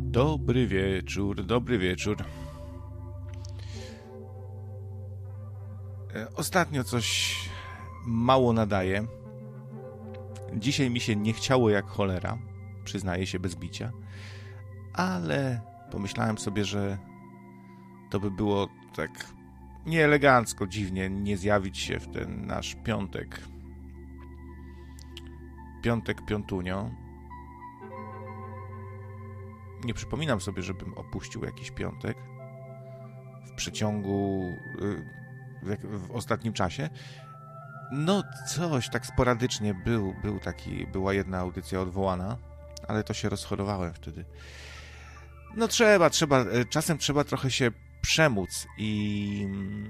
Dobry wieczór, dobry wieczór. Ostatnio coś mało nadaje. Dzisiaj mi się nie chciało jak cholera, przyznaję się bez bicia, ale pomyślałem sobie, że to by było tak nieelegancko, dziwnie nie zjawić się w ten nasz piątek. Piątek piątunio. Nie przypominam sobie, żebym opuścił jakiś piątek w przeciągu, w ostatnim czasie. No coś, tak sporadycznie była jedna audycja odwołana, ale to się rozchorowałem wtedy. No czasem trzeba trochę się przemóc i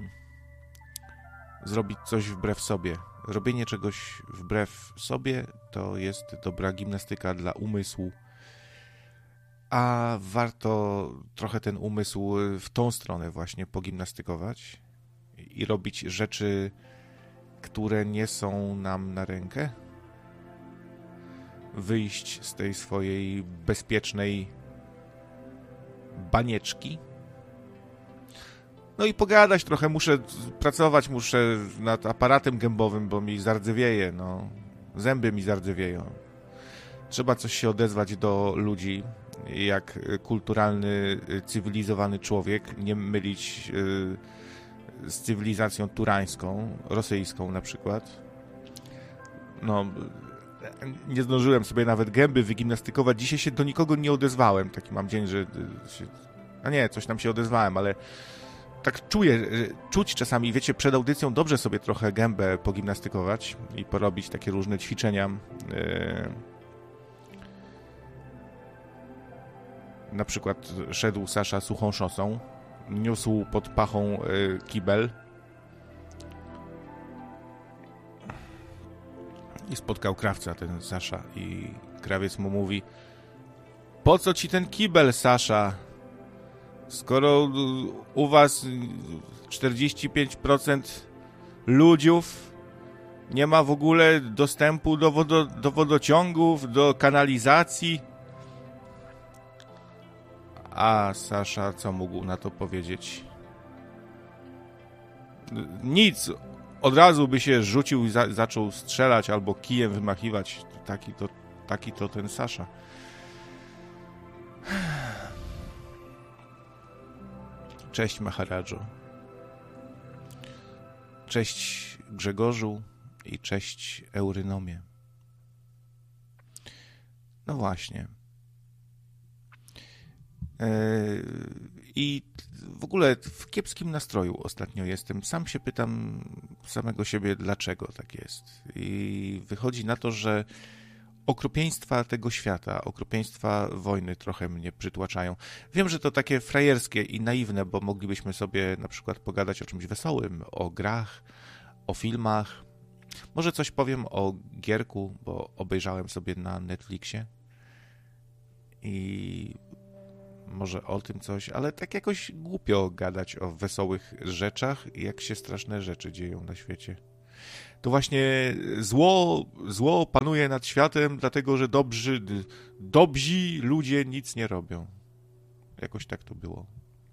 zrobić coś wbrew sobie. Robienie czegoś wbrew sobie to jest dobra gimnastyka dla umysłu, a warto trochę ten umysł w tą stronę właśnie pogimnastykować i robić rzeczy, które nie są nam na rękę. Wyjść z tej swojej bezpiecznej banieczki. No i pogadać trochę, muszę nad aparatem gębowym, bo mi zardzewieje, zęby mi zardzewieją. Trzeba coś się odezwać do ludzi, jak kulturalny, cywilizowany człowiek, nie mylić z cywilizacją turańską, rosyjską na przykład. Nie zdążyłem sobie nawet gęby wygimnastykować. Dzisiaj się do nikogo nie odezwałem. Taki mam dzień, że coś tam się odezwałem, ale tak czuć czasami, wiecie, przed audycją dobrze sobie trochę gębę pogimnastykować i porobić takie różne ćwiczenia. Na przykład szedł Sasza suchą szosą, niósł pod pachą kibel i spotkał krawca ten Sasza i krawiec mu mówi: po co ci ten kibel, Sasza? Skoro u was 45% ludziów nie ma w ogóle dostępu do wodociągów, do kanalizacji. A Sasza co mógł na to powiedzieć? Nic. Od razu by się rzucił i zaczął strzelać albo kijem wymachiwać. Taki to ten Sasza. Cześć Maharadżo. Cześć Grzegorzu i cześć Eurynomie. No właśnie. I w ogóle w kiepskim nastroju ostatnio jestem. Sam się pytam samego siebie, dlaczego tak jest. I wychodzi na to, że okropieństwa tego świata, okropieństwa wojny trochę mnie przytłaczają. Wiem, że to takie frajerskie i naiwne, bo moglibyśmy sobie na przykład pogadać o czymś wesołym, o grach, o filmach. Może coś powiem o Gierku, bo obejrzałem sobie na Netflixie i może o tym coś, ale tak jakoś głupio gadać o wesołych rzeczach, jak się straszne rzeczy dzieją na świecie. To właśnie zło panuje nad światem, dlatego że dobrzy ludzie nic nie robią. Jakoś tak to było.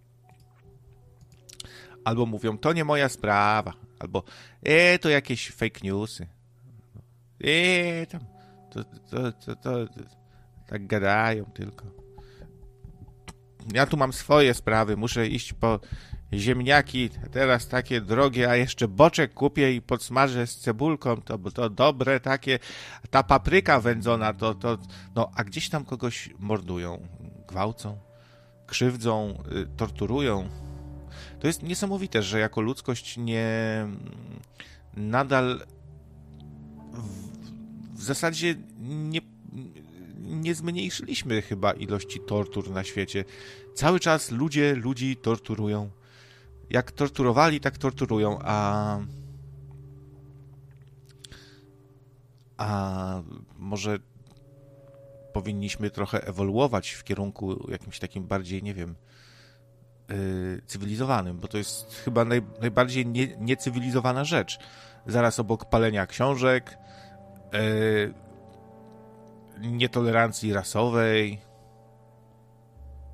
Albo mówią, to nie moja sprawa. Albo, to jakieś fake newsy. Tam, to tak gadają tylko. Ja tu mam swoje sprawy, muszę iść po ziemniaki, teraz takie drogie, a jeszcze boczek kupię i podsmażę z cebulką, to dobre takie, ta papryka wędzona, a gdzieś tam kogoś mordują, gwałcą, krzywdzą, torturują. To jest niesamowite, że jako ludzkość nadal w zasadzie nie zmniejszyliśmy chyba ilości tortur na świecie. Cały czas ludzi torturują. Jak torturowali, tak torturują, a może powinniśmy trochę ewoluować w kierunku jakimś takim bardziej, nie wiem, cywilizowanym, bo to jest chyba najbardziej niecywilizowana rzecz. Zaraz obok palenia książek, nietolerancji rasowej,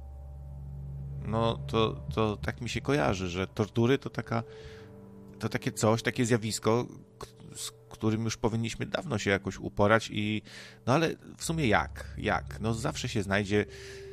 no to tak mi się kojarzy, że tortury to takie coś, takie zjawisko, z którym już powinniśmy dawno się jakoś uporać no ale w sumie jak? No zawsze się znajdzie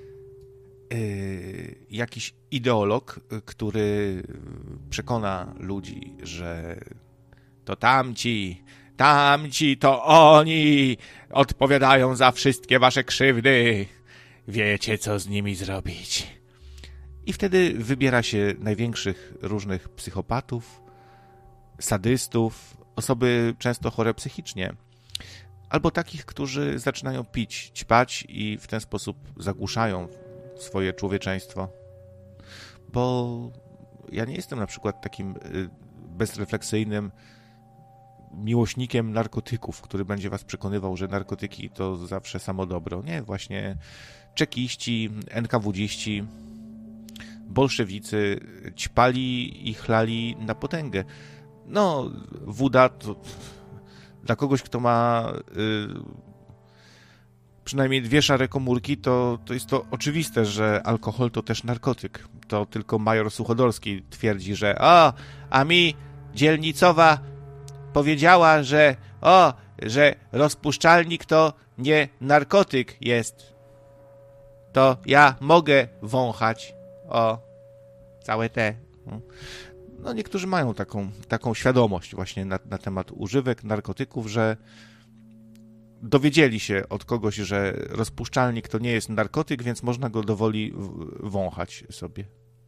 jakiś ideolog, który przekona ludzi, że to tamci to oni odpowiadają za wszystkie wasze krzywdy. Wiecie, co z nimi zrobić. I wtedy wybiera się największych różnych psychopatów, sadystów, osoby często chore psychicznie, albo takich, którzy zaczynają pić, ćpać i w ten sposób zagłuszają swoje człowieczeństwo. Bo ja nie jestem na przykład takim bezrefleksyjnym miłośnikiem narkotyków, który będzie was przekonywał, że narkotyki to zawsze samo dobro. Nie, właśnie czekiści, NKWD-ści, bolszewicy ćpali i chlali na potęgę. No, woda to dla kogoś, kto ma przynajmniej 2 szare komórki, to jest to oczywiste, że alkohol to też narkotyk. To tylko major Suchodolski twierdzi, że a mi dzielnicowa powiedziała, że rozpuszczalnik to nie narkotyk jest. To ja mogę wąchać. Całe te. No niektórzy mają taką świadomość właśnie na temat używek narkotyków, że dowiedzieli się od kogoś, że rozpuszczalnik to nie jest narkotyk, więc można go dowoli wąchać sobie.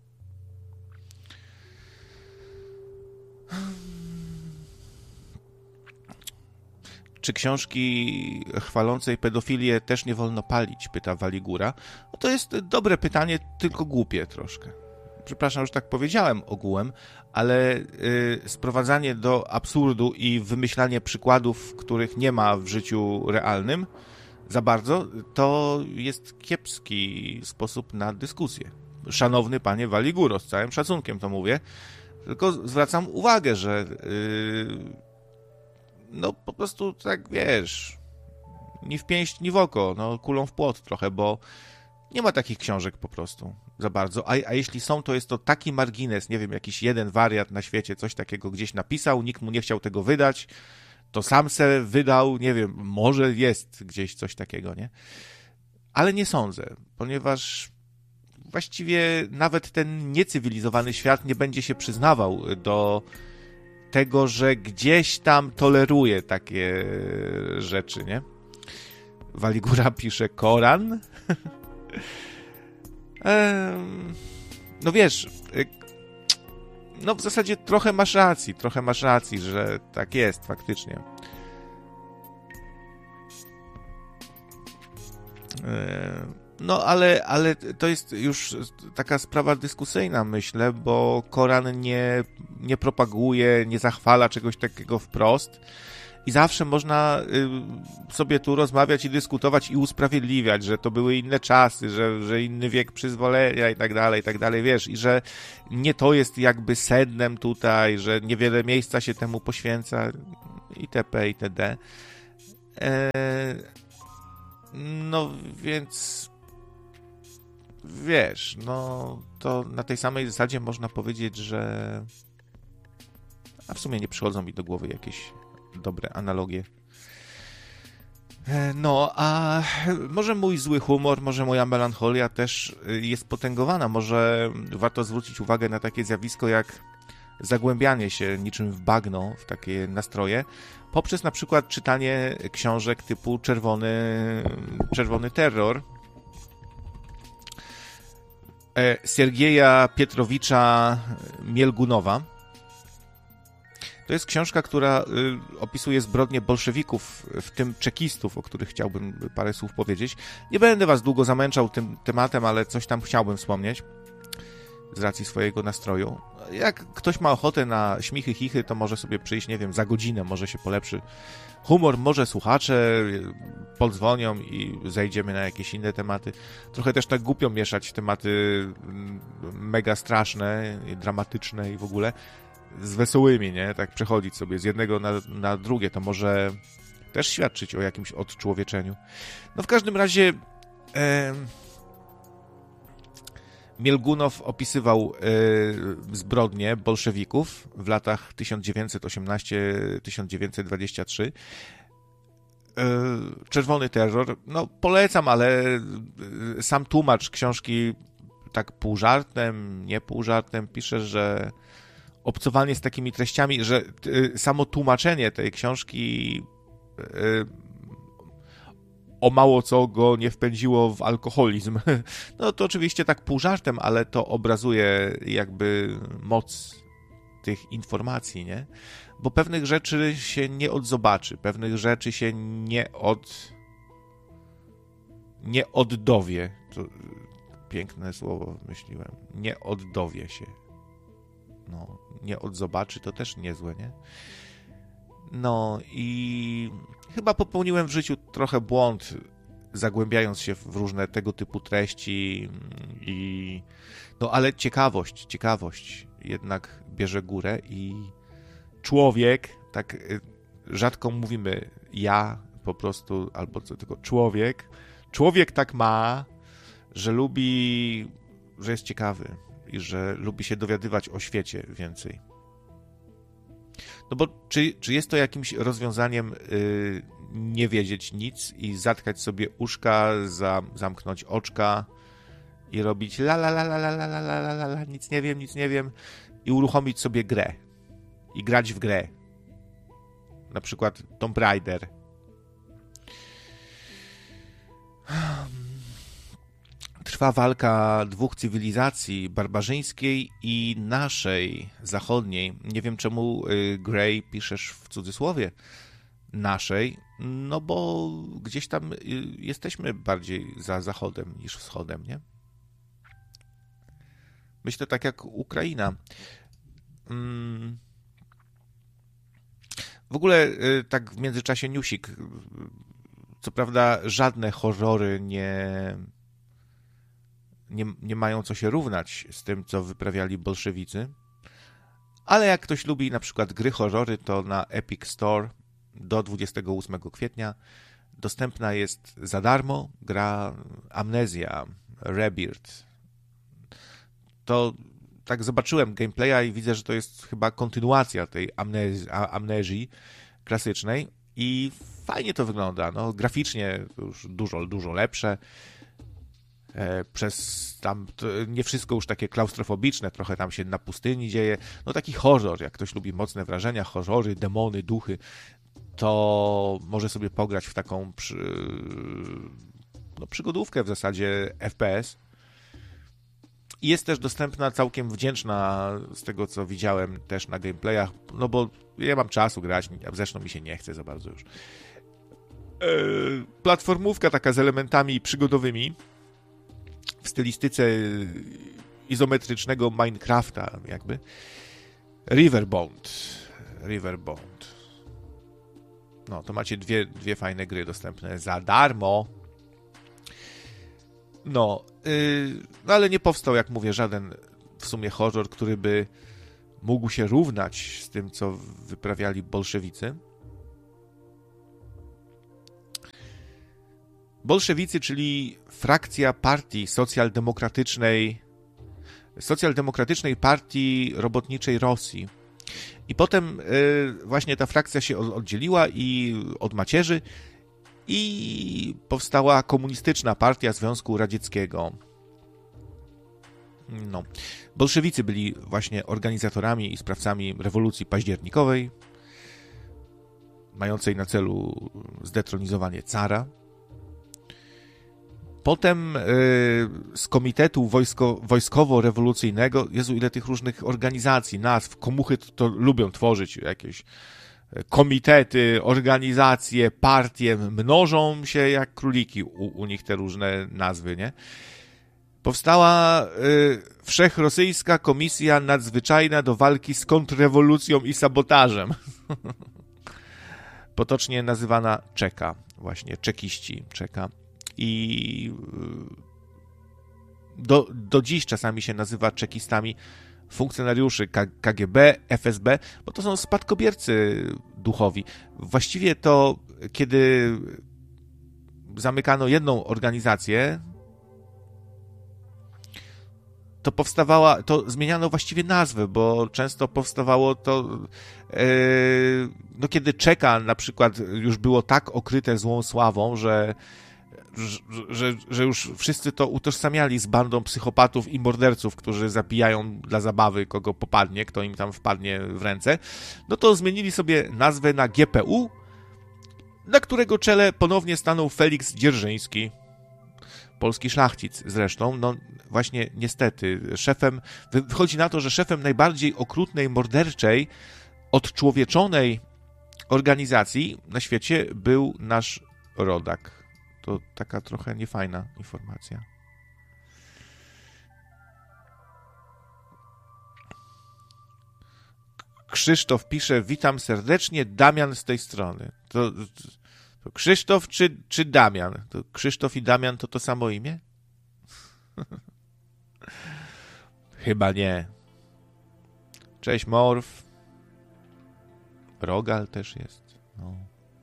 Czy książki chwalącej pedofilię też nie wolno palić? Pyta Waligura. No to jest dobre pytanie, tylko głupie troszkę. Przepraszam, że tak powiedziałem ogółem, ale sprowadzanie do absurdu i wymyślanie przykładów, których nie ma w życiu realnym za bardzo, to jest kiepski sposób na dyskusję. Szanowny panie Waliguro, z całym szacunkiem to mówię, tylko zwracam uwagę, że no po prostu tak, wiesz, ni w pięść, ni w oko, no kulą w płot trochę, bo nie ma takich książek po prostu za bardzo, a jeśli są, to jest to taki margines, nie wiem, jakiś jeden wariat na świecie coś takiego gdzieś napisał, nikt mu nie chciał tego wydać, to sam se wydał, nie wiem, może jest gdzieś coś takiego, nie? Ale nie sądzę, ponieważ właściwie nawet ten niecywilizowany świat nie będzie się przyznawał do tego, że gdzieś tam toleruje takie rzeczy, nie? Waligura pisze Koran. No wiesz, no w zasadzie trochę masz racji, że tak jest faktycznie. No ale to jest już taka sprawa dyskusyjna, myślę, bo Koran nie propaguje, nie zachwala czegoś takiego wprost i zawsze można sobie tu rozmawiać i dyskutować i usprawiedliwiać, że to były inne czasy, że inny wiek przyzwolenia i tak dalej, wiesz, i że nie to jest jakby sednem tutaj, że niewiele miejsca się temu poświęca itp. itd. No więc wiesz, no to na tej samej zasadzie można powiedzieć, że a w sumie nie przychodzą mi do głowy jakieś dobre analogie. No, a może mój zły humor, może moja melancholia też jest potęgowana. Może warto zwrócić uwagę na takie zjawisko jak zagłębianie się niczym w bagno, w takie nastroje, poprzez na przykład czytanie książek typu Czerwony Terror Siergieja Pietrowicza Mielgunowa. To jest książka, która opisuje zbrodnie bolszewików, w tym czekistów, o których chciałbym parę słów powiedzieć. Nie będę was długo zamęczał tym tematem, ale coś tam chciałbym wspomnieć z racji swojego nastroju. Jak ktoś ma ochotę na śmichy, chichy, to może sobie przyjść, nie wiem, za godzinę, może się polepszy humor, może słuchacze podzwonią i zejdziemy na jakieś inne tematy. Trochę też tak głupio mieszać tematy mega straszne, dramatyczne i w ogóle z wesołymi, nie? Tak przechodzić sobie z jednego na drugie, to może też świadczyć o jakimś odczłowieczeniu. No w każdym razie Mielgunow opisywał zbrodnie bolszewików w latach 1918-1923. Czerwony terror. No, polecam, ale sam tłumacz książki tak pół żartem, nie pół żartem pisze, że obcowanie z takimi treściami, że samo tłumaczenie tej książki o mało co go nie wpędziło w alkoholizm. No to oczywiście tak pół żartem, ale to obrazuje jakby moc tych informacji, nie? Bo pewnych rzeczy się nie odzobaczy, pewnych rzeczy się nie oddowie. To piękne słowo wymyśliłem. Nie oddowie się. No, nie odzobaczy, to też niezłe, nie? No i chyba popełniłem w życiu trochę błąd, zagłębiając się w różne tego typu treści no ale ciekawość jednak bierze górę i człowiek, tak rzadko mówimy ja po prostu, albo co tylko człowiek tak ma, że lubi, że jest ciekawy i że lubi się dowiadywać o świecie więcej. No bo czy jest to jakimś rozwiązaniem nie wiedzieć nic i zatkać sobie uszka, zamknąć oczka i robić la la la la la la la la la la, nic nie wiem i uruchomić sobie grę i grać w grę. Na przykład Tomb Raider. Trwa walka dwóch cywilizacji, barbarzyńskiej i naszej, zachodniej. Nie wiem, czemu Grey piszesz w cudzysłowie naszej, no bo gdzieś tam jesteśmy bardziej za zachodem niż wschodem, nie? Myślę tak jak Ukraina. W ogóle tak w międzyczasie newsik. Co prawda żadne horrory nie mają co się równać z tym, co wyprawiali bolszewicy, ale jak ktoś lubi na przykład gry horrory, to na Epic Store do 28 kwietnia dostępna jest za darmo gra Amnesia Rebirth. To tak zobaczyłem gameplaya i widzę, że to jest chyba kontynuacja tej amnezji klasycznej i fajnie to wygląda. No, graficznie już dużo lepsze. Przez tam nie wszystko już takie klaustrofobiczne, trochę tam się na pustyni dzieje. No taki horror, jak ktoś lubi mocne wrażenia, horrory, demony, duchy, to może sobie pograć w taką przygodówkę w zasadzie FPS. I jest też dostępna, całkiem wdzięczna z tego, co widziałem też na gameplayach, no bo ja mam czasu grać, zresztą mi się nie chce za bardzo już. Platformówka taka z elementami przygodowymi w stylistyce izometrycznego Minecrafta jakby. Riverbound. No, to macie dwie fajne gry dostępne za darmo. No, ale nie powstał, jak mówię, żaden w sumie horror, który by mógł się równać z tym, co wyprawiali bolszewicy. Bolszewicy, czyli frakcja partii socjaldemokratycznej partii robotniczej Rosji. I potem właśnie ta frakcja się oddzieliła od macierzy i powstała komunistyczna partia Związku Radzieckiego. No. Bolszewicy byli właśnie organizatorami i sprawcami rewolucji październikowej, mającej na celu zdetronizowanie cara. Potem z Komitetu Wojskowo-Rewolucyjnego, Jezu, ile tych różnych organizacji, nazw, komuchy to lubią tworzyć jakieś komitety, organizacje, partie, mnożą się jak króliki u nich te różne nazwy, nie? Powstała Wszechrosyjska Komisja Nadzwyczajna do walki z kontrrewolucją i sabotażem. Potocznie nazywana Czeka, właśnie, czekiści, Czeka. I do dziś czasami się nazywa czekistami funkcjonariuszy KGB, FSB, bo to są spadkobiercy duchowi. Właściwie to, kiedy zamykano jedną organizację, to zmieniano właściwie nazwę, bo często powstawało to, no kiedy Czeka na przykład już było tak okryte złą sławą, że już wszyscy to utożsamiali z bandą psychopatów i morderców, którzy zabijają dla zabawy kogo popadnie, kto im tam wpadnie w ręce, no to zmienili sobie nazwę na GPU, na którego czele ponownie stanął Feliks Dzierżyński. Polski szlachcic zresztą, no właśnie niestety, wychodzi na to, że szefem najbardziej okrutnej, morderczej, odczłowieczonej organizacji na świecie był nasz rodak. To taka trochę niefajna informacja. Krzysztof pisze, witam serdecznie, Damian z tej strony. To Krzysztof czy Damian? To Krzysztof i Damian to samo imię? Chyba nie. Cześć Morf. Rogal też jest. No.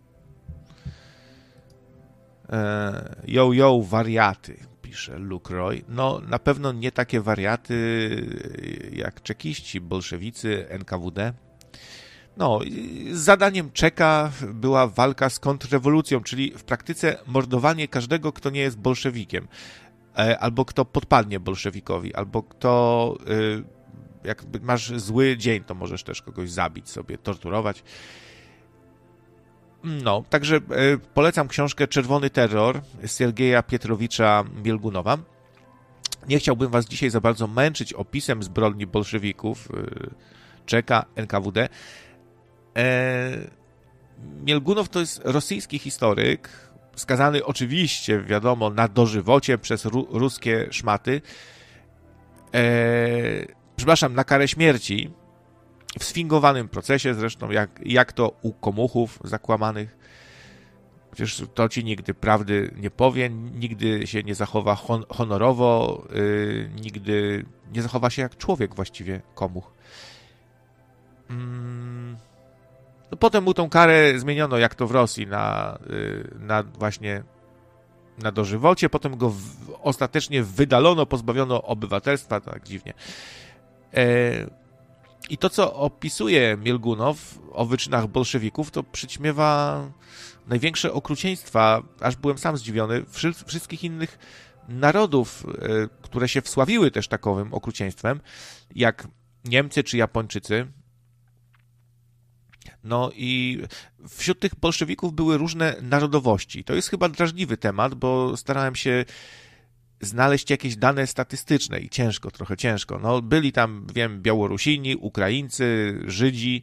Yo, wariaty, pisze Luke Roy. No, na pewno nie takie wariaty jak czekiści, bolszewicy, NKWD. No, zadaniem Czeka była walka z kontrrewolucją, czyli w praktyce mordowanie każdego, kto nie jest bolszewikiem, albo kto podpadnie bolszewikowi, albo kto, jak masz zły dzień, to możesz też kogoś zabić sobie, torturować. No, także polecam książkę Czerwony Terror Sergeja Pietrowicza Mielgunowa. Nie chciałbym was dzisiaj za bardzo męczyć opisem zbrodni bolszewików, Czeka, NKWD. Mielgunow to jest rosyjski historyk, skazany oczywiście, wiadomo, na dożywocie przez ruskie szmaty. Przepraszam, na karę śmierci. W sfingowanym procesie zresztą, jak to u komuchów zakłamanych. Przecież to ci nigdy prawdy nie powie, nigdy się nie zachowa honorowo, nigdy nie zachowa się jak człowiek właściwie komuch. No potem mu tą karę zmieniono, jak to w Rosji, na właśnie na dożywocie, potem go ostatecznie wydalono, pozbawiono obywatelstwa, tak dziwnie. I to, co opisuje Mielgunow o wyczynach bolszewików, to przyćmiewa największe okrucieństwa, aż byłem sam zdziwiony, wszystkich innych narodów, które się wsławiły też takowym okrucieństwem, jak Niemcy czy Japończycy. No i wśród tych bolszewików były różne narodowości. To jest chyba drażliwy temat, bo starałem się znaleźć jakieś dane statystyczne i trochę ciężko. No, byli tam, wiem, Białorusini, Ukraińcy, Żydzi,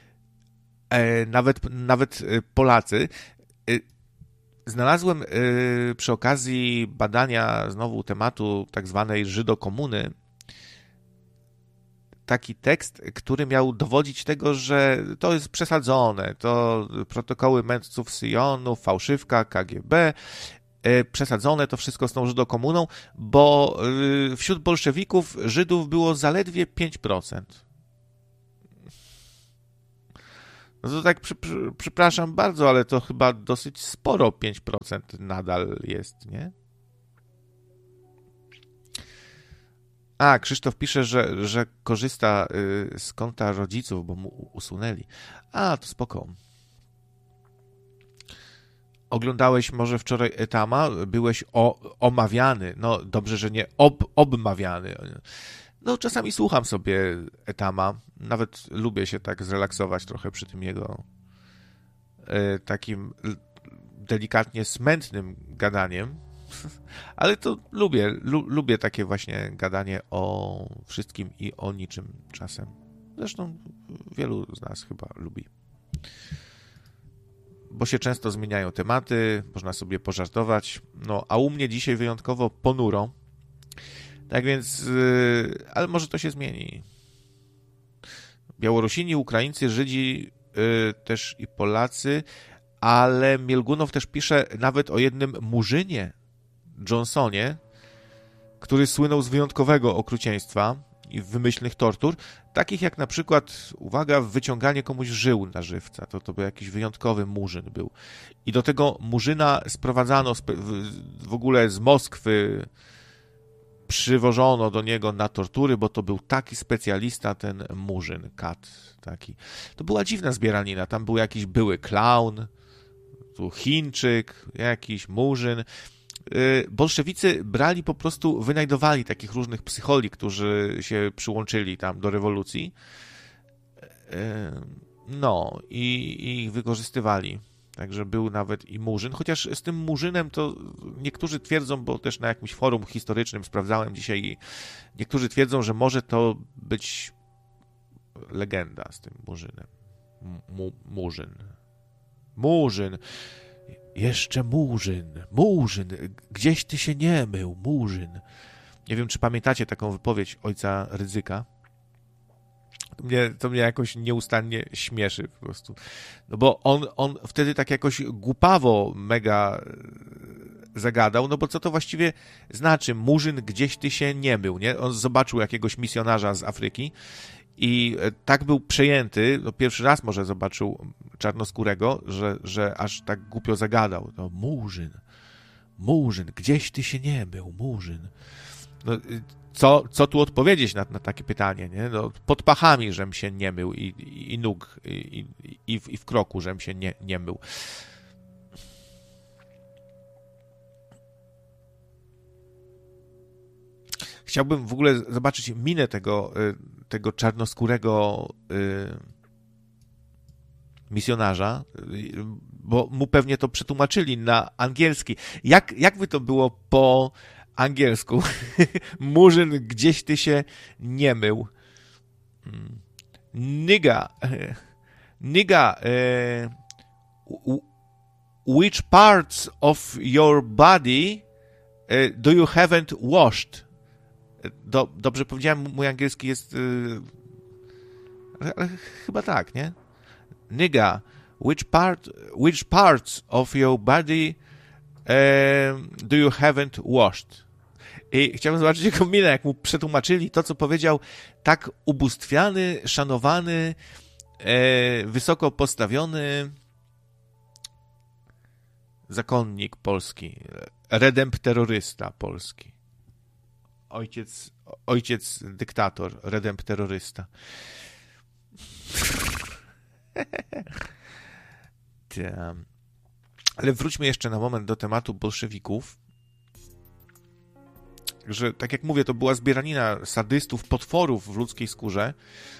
nawet Polacy. Znalazłem przy okazji badania znowu tematu tak zwanej Żydokomuny taki tekst, który miał dowodzić tego, że to jest przesadzone, to protokoły mędrców Syjonu, fałszywka, KGB, przesadzone to wszystko z tą Żydokomuną, bo wśród bolszewików Żydów było zaledwie 5%. No to tak, przepraszam bardzo, ale to chyba dosyć sporo 5% nadal jest, nie? A, Krzysztof pisze, że korzysta z konta rodziców, bo mu usunęli. A, to spoko. Oglądałeś może wczoraj Etama? Byłeś omawiany. No, dobrze, że nie obmawiany. No, czasami słucham sobie Etama. Nawet lubię się tak zrelaksować trochę przy tym jego delikatnie smętnym gadaniem. Ale to lubię takie właśnie gadanie o wszystkim i o niczym czasem. Zresztą wielu z nas chyba lubi. Bo się często zmieniają tematy, można sobie pożartować. No, a u mnie dzisiaj wyjątkowo ponuro. Tak więc, ale może to się zmieni. Białorusini, Ukraińcy, Żydzi, też i Polacy, ale Mielgunow też pisze nawet o jednym Murzynie, Johnsonie, który słynął z wyjątkowego okrucieństwa i wymyślnych tortur, takich jak na przykład, uwaga, wyciąganie komuś żył na żywca. To był jakiś wyjątkowy Murzyn był. I do tego Murzyna sprowadzano w ogóle z Moskwy przywożono do niego na tortury, bo to był taki specjalista, ten Murzyn, kat taki. To była dziwna zbieranina, tam był jakiś były klaun, tu Chińczyk, jakiś Murzyn. Bolszewicy brali po prostu, wynajdowali takich różnych psycholi, którzy się przyłączyli tam do rewolucji. No i ich wykorzystywali. Także był nawet i Murzyn, chociaż z tym Murzynem to niektórzy twierdzą, bo też na jakimś forum historycznym sprawdzałem dzisiaj, i niektórzy twierdzą, że może to być legenda z tym Murzynem. Murzyn. Jeszcze Murzyn. Gdzieś ty się nie mył, Murzyn. Nie wiem, czy pamiętacie taką wypowiedź ojca Rydzyka. To mnie jakoś nieustannie śmieszy po prostu. No bo on wtedy tak jakoś głupawo mega zagadał, no bo co to właściwie znaczy? Murzyn, gdzieś ty się nie mył, nie? On zobaczył jakiegoś misjonarza z Afryki i tak był przejęty, no pierwszy raz może zobaczył czarnoskórego, że aż tak głupio zagadał. No Murzyn, gdzieś ty się nie mył, Murzyn. No, co tu odpowiedzieć na takie pytanie, nie? No, pod pachami, żem się nie mył i nóg, i w kroku, żem się nie mył. Chciałbym w ogóle zobaczyć minę tego czarnoskórego misjonarza, bo mu pewnie to przetłumaczyli na angielski. Jak by to było po angielsku? Murzyn, gdzieś ty się nie mył. Nigga, which parts of your body do you haven't washed? Dobrze powiedziałem, mój angielski jest... ale chyba tak, nie? Nigga, which parts of your body do you haven't washed? I chciałbym zobaczyć jego minę, jak mu przetłumaczyli to, co powiedział tak ubóstwiany, szanowany, wysoko postawiony zakonnik polski, redempterrorysta polski. Ojciec dyktator, redempterrorysta. Ale wróćmy jeszcze na moment do tematu bolszewików. Że, tak jak mówię, to była zbieranina sadystów, potworów w ludzkiej skórze.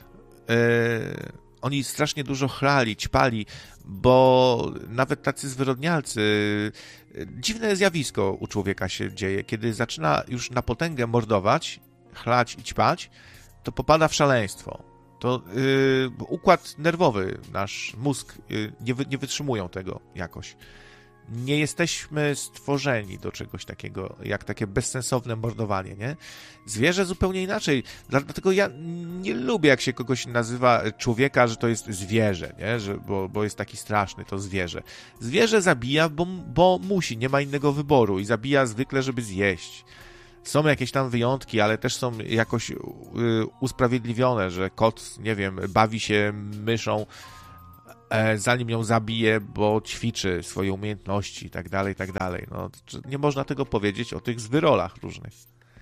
Oni strasznie dużo chlali, ćpali, bo nawet tacy zwyrodnialcy... Dziwne zjawisko u człowieka się dzieje. Kiedy zaczyna już na potęgę mordować, chlać i ćpać, to popada w szaleństwo. To układ nerwowy, nasz mózg nie wytrzymują tego jakoś. Nie jesteśmy stworzeni do czegoś takiego, jak takie bezsensowne mordowanie, nie? Zwierzę zupełnie inaczej. Dlatego ja nie lubię, jak się kogoś nazywa człowieka, że to jest zwierzę, nie? Bo jest taki straszny, to zwierzę. Zwierzę zabija, bo musi, nie ma innego wyboru i zabija zwykle, żeby zjeść. Są jakieś tam wyjątki, ale też są jakoś usprawiedliwione, że kot, nie wiem, bawi się myszą, zanim ją zabije, bo ćwiczy swoje umiejętności i tak dalej, i tak dalej. No, nie można tego powiedzieć o tych zwyrolach różnych.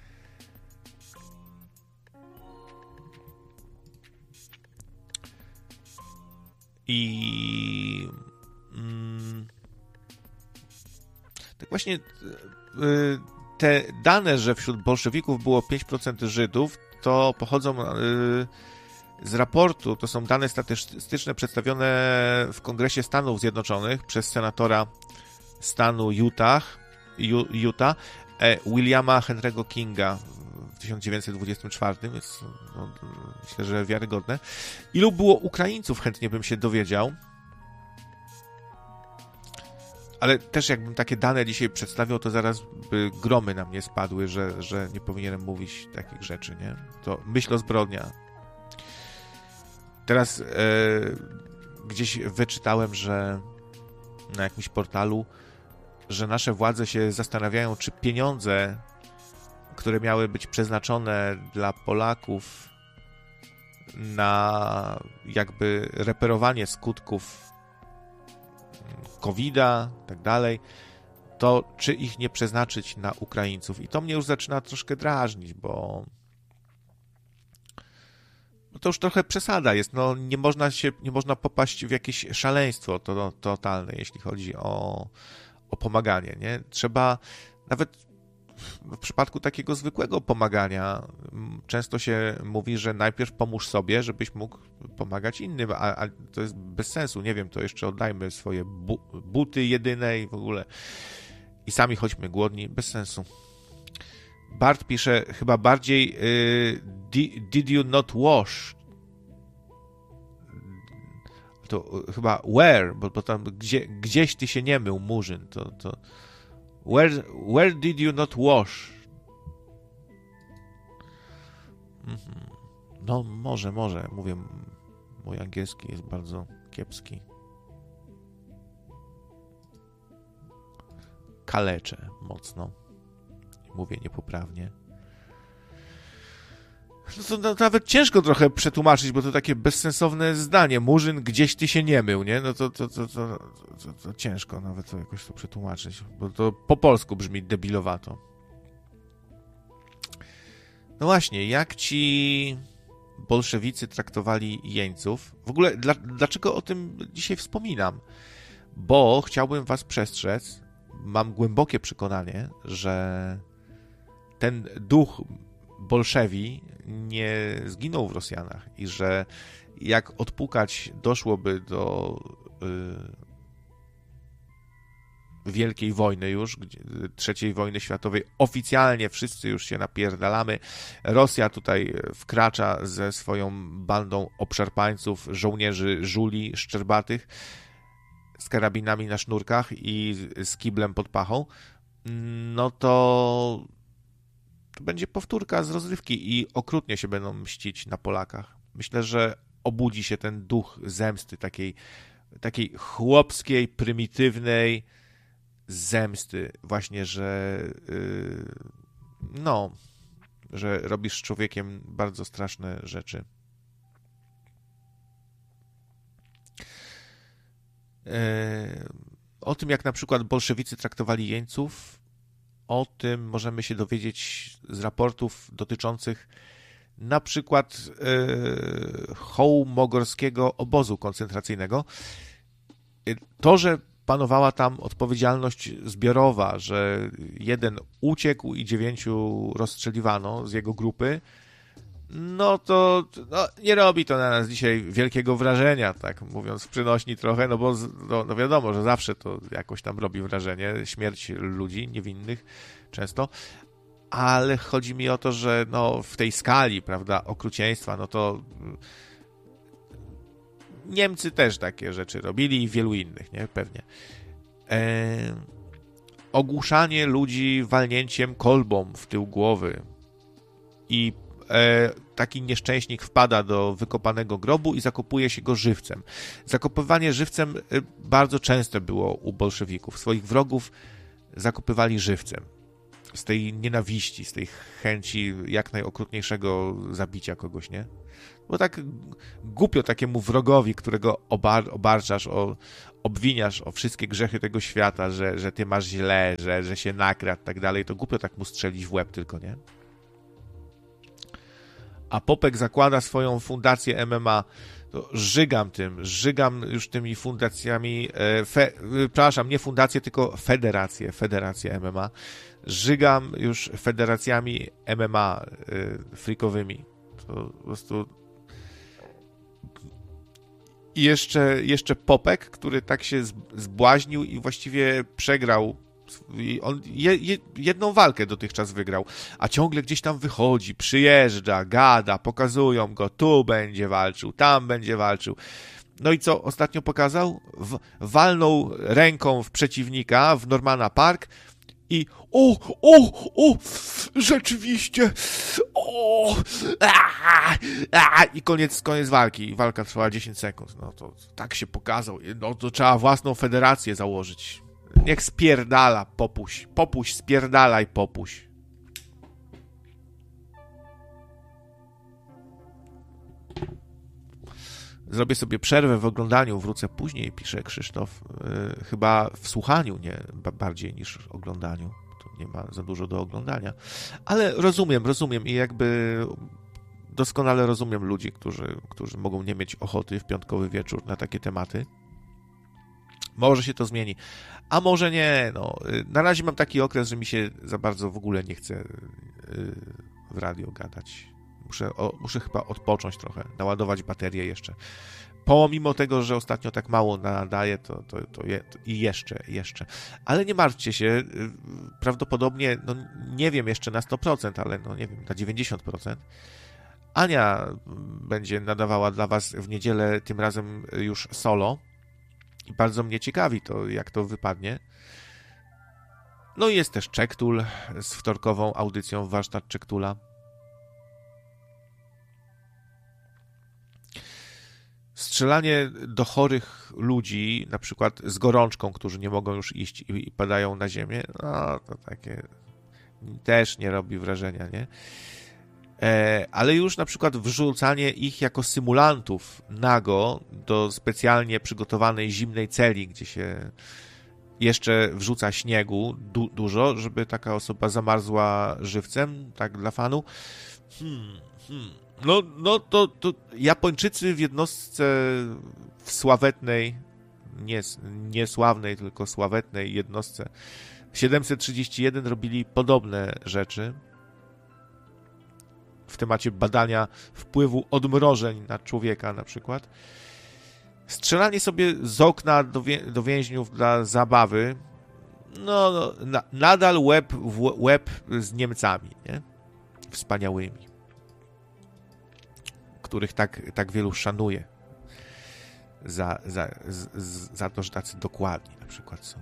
I tak właśnie te dane, że wśród bolszewików było 5% Żydów, to pochodzą z raportu, to są dane statystyczne przedstawione w Kongresie Stanów Zjednoczonych przez senatora stanu Utah Williama Henry'ego Kinga w 1924, więc no, myślę, że wiarygodne. Ilu było Ukraińców, chętnie bym się dowiedział. Ale też jakbym takie dane dzisiaj przedstawiał, to zaraz by gromy na mnie spadły, że nie powinienem mówić takich rzeczy, nie? To myśl o zbrodnia. Teraz gdzieś wyczytałem, że na jakimś portalu, że nasze władze się zastanawiają, czy pieniądze, które miały być przeznaczone dla Polaków na jakby reperowanie skutków COVID-a i tak dalej, to czy ich nie przeznaczyć na Ukraińców. I to mnie już zaczyna troszkę drażnić, bo to już trochę przesada jest. No, nie można popaść w jakieś szaleństwo totalne, jeśli chodzi o pomaganie, nie? Trzeba nawet w przypadku takiego zwykłego pomagania często się mówi, że najpierw pomóż sobie, żebyś mógł pomagać innym, a to jest bez sensu. Nie wiem, to jeszcze oddajmy swoje buty jedyne i w ogóle i sami chodźmy głodni. Bez sensu. Bart pisze chyba bardziej did you not wash? To chyba where, bo tam gdzieś ty się nie mył, Murzyn. To where did you not wash? No może. Mówię, mój angielski jest bardzo kiepski. Kaleczę mocno. Mówię niepoprawnie. To nawet ciężko trochę przetłumaczyć, bo to takie bezsensowne zdanie. Murzyn, gdzieś ty się nie mył, nie? No to ciężko nawet to jakoś to przetłumaczyć, bo to po polsku brzmi debilowato. No właśnie, jak ci bolszewicy traktowali jeńców? W ogóle dlaczego o tym dzisiaj wspominam? Bo chciałbym was przestrzec, mam głębokie przekonanie, że ten duch bolszewi nie zginął w Rosjanach i że jak odpukać doszłoby do Wielkiej Wojny już, III wojny światowej, oficjalnie wszyscy już się napierdalamy, Rosja tutaj wkracza ze swoją bandą obszarpańców, żołnierzy żuli szczerbatych z karabinami na sznurkach i z kiblem pod pachą, no to będzie powtórka z rozrywki i okrutnie się będą mścić na Polakach. Myślę, że obudzi się ten duch zemsty, takiej chłopskiej, prymitywnej zemsty. Właśnie, że że robisz z człowiekiem bardzo straszne rzeczy. O tym, jak na przykład bolszewicy traktowali jeńców, o tym możemy się dowiedzieć z raportów dotyczących na przykład hołmogorskiego obozu koncentracyjnego. To, że panowała tam odpowiedzialność zbiorowa, że jeden uciekł i 9 rozstrzeliwano z jego grupy, no to nie robi to na nas dzisiaj wielkiego wrażenia, tak mówiąc w przynośni trochę, no bo no wiadomo, że zawsze to jakoś tam robi wrażenie, śmierć ludzi niewinnych często, ale chodzi mi o to, że no w tej skali, prawda, okrucieństwa, no to Niemcy też takie rzeczy robili i wielu innych, nie? Pewnie. Ogłuszanie ludzi walnięciem kolbą w tył głowy i taki nieszczęśnik wpada do wykopanego grobu i zakopuje się go żywcem. Zakopywanie żywcem bardzo często było u bolszewików. Swoich wrogów zakopywali żywcem. Z tej nienawiści, z tej chęci jak najokrutniejszego zabicia kogoś, nie? Bo tak głupio takiemu wrogowi, którego obarczasz, obwiniasz o wszystkie grzechy tego świata, że ty masz źle, że się nakradł, tak dalej, to głupio tak mu strzelić w łeb tylko, nie? A Popek zakłada swoją fundację MMA, to żygam już tymi fundacjami, przepraszam, nie fundacje, tylko federację MMA, żygam już federacjami MMA freakowymi. To po prostu i jeszcze Popek, który tak się zbłaźnił i właściwie przegrał. On jedną walkę dotychczas wygrał, a ciągle gdzieś tam wychodzi, przyjeżdża, gada, pokazują go, tu będzie walczył, tam będzie walczył. No i co ostatnio pokazał? Walnął ręką w przeciwnika, w Normana Park i rzeczywiście, i koniec walki. Walka trwała 10 sekund. No to tak się pokazał. No to trzeba własną federację założyć. Niech spierdala, popuś. Popuś, spierdalaj, popuś. Zrobię sobie przerwę w oglądaniu, wrócę później, pisze Krzysztof. Chyba w słuchaniu, nie bardziej niż w oglądaniu. Tu nie ma za dużo do oglądania. Ale rozumiem i jakby doskonale rozumiem ludzi, którzy mogą nie mieć ochoty w piątkowy wieczór na takie tematy. Może się to zmieni, a może nie. No. Na razie mam taki okres, że mi się za bardzo w ogóle nie chce w radio gadać. Muszę chyba odpocząć trochę, naładować baterię jeszcze. Pomimo tego, że ostatnio tak mało nadaję, to i jeszcze. Ale nie martwcie się, prawdopodobnie, no nie wiem jeszcze na 100%, ale no nie wiem, na 90%. Ania będzie nadawała dla was w niedzielę, tym razem już solo. I bardzo mnie ciekawi to, jak to wypadnie. No i jest też Czektul z wtorkową audycją Warsztat Czektula. Strzelanie do chorych ludzi, na przykład z gorączką, którzy nie mogą już iść i padają na ziemię, no to takie też nie robi wrażenia, nie? Ale już na przykład wrzucanie ich jako symulantów nago do specjalnie przygotowanej zimnej celi, gdzie się jeszcze wrzuca śniegu dużo, żeby taka osoba zamarzła żywcem, tak dla fanu. No to Japończycy w jednostce w sławetnej, nie sławnej, tylko sławetnej jednostce 731 robili podobne rzeczy w temacie badania wpływu odmrożeń na człowieka na przykład. Strzelanie sobie z okna do więźniów dla zabawy, nadal łeb w łeb z Niemcami, nie? Wspaniałymi, których tak wielu szanuje za to, że tacy dokładni na przykład są.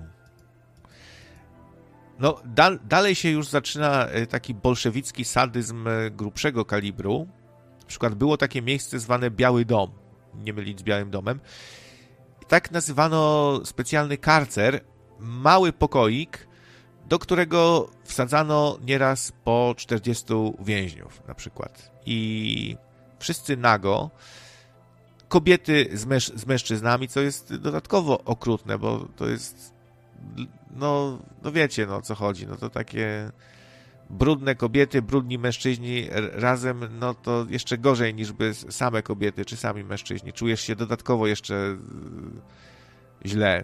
No, dalej się już zaczyna taki bolszewicki sadyzm grubszego kalibru. Na przykład było takie miejsce zwane Biały Dom, nie mylić z Białym Domem. I tak nazywano specjalny karcer, mały pokoik, do którego wsadzano nieraz po 40 więźniów na przykład. I wszyscy nago, kobiety z mężczyznami, co jest dodatkowo okrutne, bo to jest, no wiecie, o co chodzi, no to takie brudne kobiety, brudni mężczyźni razem, no to jeszcze gorzej niż by same kobiety czy sami mężczyźni. Czujesz się dodatkowo jeszcze źle,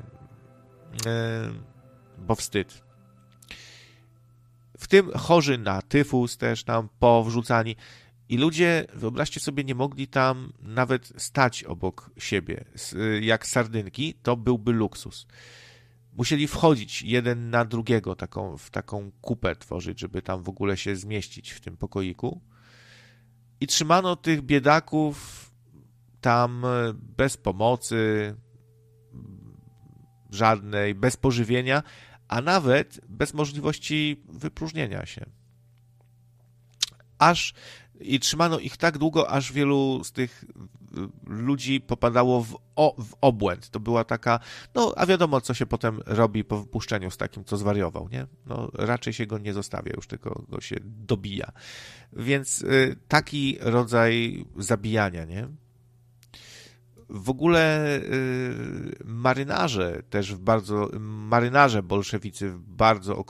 bo wstyd. W tym chorzy na tyfus też tam powrzucani. I ludzie, wyobraźcie sobie, nie mogli tam nawet stać obok siebie. Jak sardynki, to byłby luksus. Musieli wchodzić jeden na drugiego, w taką kupę tworzyć, żeby tam w ogóle się zmieścić w tym pokoiku. I trzymano tych biedaków tam bez pomocy żadnej, bez pożywienia, a nawet bez możliwości wypróżnienia się. I trzymano ich tak długo, aż wielu z tych ludzi popadało w obłęd. To była taka, a wiadomo, co się potem robi po wypuszczeniu z takim, co zwariował, nie? Raczej się go nie zostawia, już tylko go się dobija. Więc taki rodzaj zabijania, nie? W ogóle marynarze bolszewicy w bardzo